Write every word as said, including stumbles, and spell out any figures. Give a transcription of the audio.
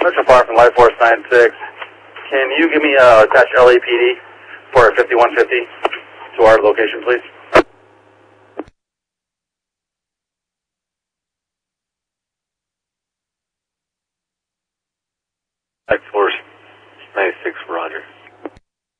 Metro Far from Life Force nine six. Can you give me a attached L A P D for a fifty-one fifty to our location, please? Life Force nine six, Roger.